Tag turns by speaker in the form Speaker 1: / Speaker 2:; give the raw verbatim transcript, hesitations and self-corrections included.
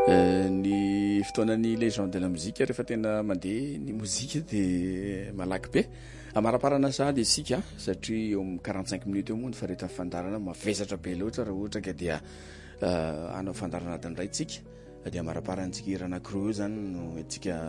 Speaker 1: Ny fotoanan'ny légende de la musique rehefa tena mandeha ny mozika dia malaky be. Amaraparana sahady isika satria eo amin'ny quarante-cinq minutes eo moa ny faretan'ny fandarana mavesatra be loatra raha ohatra ka dia hanao fandarana adiny ray tsika dia amaraparantsika hira anankiroa zany no etsika